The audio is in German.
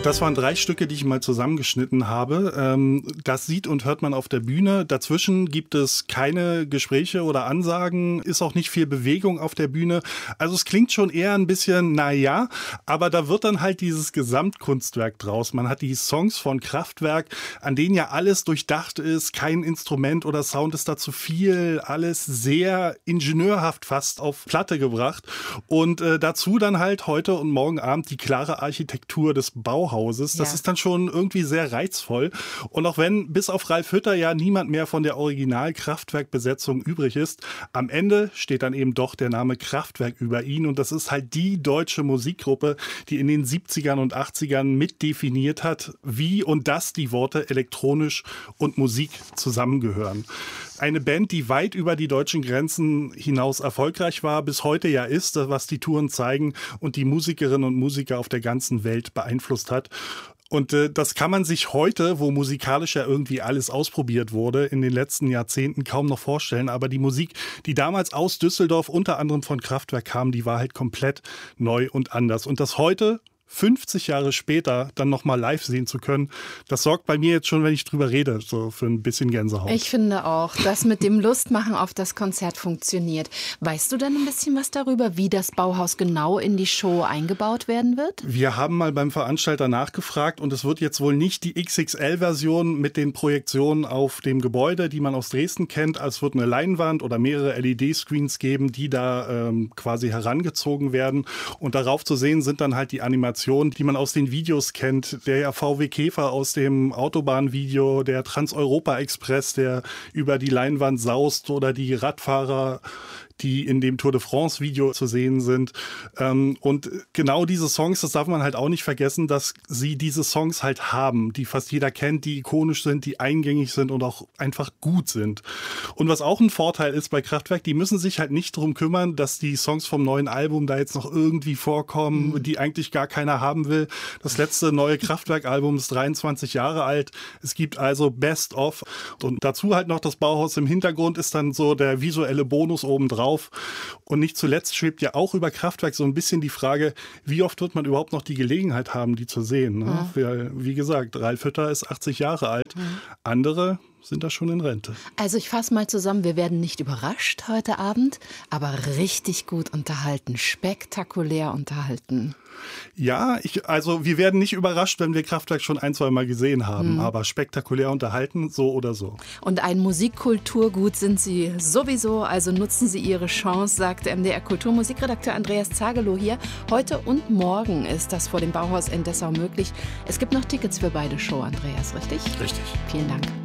Das waren 3 Stücke, die ich mal zusammengeschnitten habe. Das sieht und hört man auf der Bühne. Dazwischen gibt es keine Gespräche oder Ansagen, ist auch nicht viel Bewegung auf der Bühne. Also es klingt schon eher ein bisschen, naja, aber da wird dann halt dieses Gesamtkunstwerk draus. Man hat die Songs von Kraftwerk, an denen ja alles durchdacht ist, kein Instrument oder Sound ist da zu viel, alles sehr ingenieurhaft fast auf Platte gebracht. Und dazu dann halt heute und morgen Abend die klare Architektur des Bauhauses. Das ist dann schon irgendwie sehr reizvoll. Und auch wenn bis auf Ralf Hütter ja niemand mehr von der Original-Kraftwerk-Besetzung übrig ist, am Ende steht dann eben doch der Name Kraftwerk über ihn. Und das ist halt die deutsche Musikgruppe, die in den 70ern und 80ern mitdefiniert hat, wie und dass die Worte elektronisch und Musik zusammengehören. Eine Band, die weit über die deutschen Grenzen hinaus erfolgreich war, bis heute ja ist, was die Touren zeigen und die Musikerinnen und Musiker auf der ganzen Welt beeinflusst hat. Und das kann man sich heute, wo musikalisch ja irgendwie alles ausprobiert wurde, in den letzten Jahrzehnten kaum noch vorstellen. Aber die Musik, die damals aus Düsseldorf unter anderem von Kraftwerk kam, die war halt komplett neu und anders. Und das heute, 50 Jahre später dann nochmal live sehen zu können, das sorgt bei mir jetzt schon, wenn ich drüber rede, so für ein bisschen Gänsehaut. Ich finde auch, dass mit dem Lustmachen auf das Konzert funktioniert. Weißt du denn ein bisschen was darüber, wie das Bauhaus genau in die Show eingebaut werden wird? Wir haben mal beim Veranstalter nachgefragt und es wird jetzt wohl nicht die XXL-Version mit den Projektionen auf dem Gebäude, die man aus Dresden kennt. Es wird eine Leinwand oder mehrere LED-Screens geben, die da quasi herangezogen werden. Und darauf zu sehen sind dann halt die Animationen, die man aus den Videos kennt. Der VW Käfer aus dem Autobahnvideo, der Trans-Europa-Express, der über die Leinwand saust, oder die Radfahrer, die in dem Tour de France-Video zu sehen sind. Und genau diese Songs, das darf man halt auch nicht vergessen, dass sie diese Songs halt haben, die fast jeder kennt, die ikonisch sind, die eingängig sind und auch einfach gut sind. Und was auch ein Vorteil ist bei Kraftwerk, die müssen sich halt nicht darum kümmern, dass die Songs vom neuen Album da jetzt noch irgendwie vorkommen, die eigentlich gar keiner haben will. Das letzte neue Kraftwerk-Album ist 23 Jahre alt. Es gibt also Best of. Und dazu halt noch das Bauhaus im Hintergrund ist dann so der visuelle Bonus obendrauf. Und nicht zuletzt schwebt ja auch über Kraftwerk so ein bisschen die Frage, wie oft wird man überhaupt noch die Gelegenheit haben, die zu sehen. Ne? Wie gesagt, Ralf Hütter ist 80 Jahre alt. Andere sind da schon in Rente. Also ich fasse mal zusammen, wir werden nicht überrascht heute Abend, aber richtig gut unterhalten, spektakulär unterhalten. Ja, also wir werden nicht überrascht, wenn wir Kraftwerk schon 1-2 Mal gesehen haben, aber spektakulär unterhalten, so oder so. Und ein Musikkulturgut sind Sie sowieso, also nutzen Sie Ihre Chance, sagt MDR Kulturmusikredakteur Andreas Zagelow hier. Heute und morgen ist das vor dem Bauhaus in Dessau möglich. Es gibt noch Tickets für beide Show, Andreas, richtig? Richtig. Vielen Dank.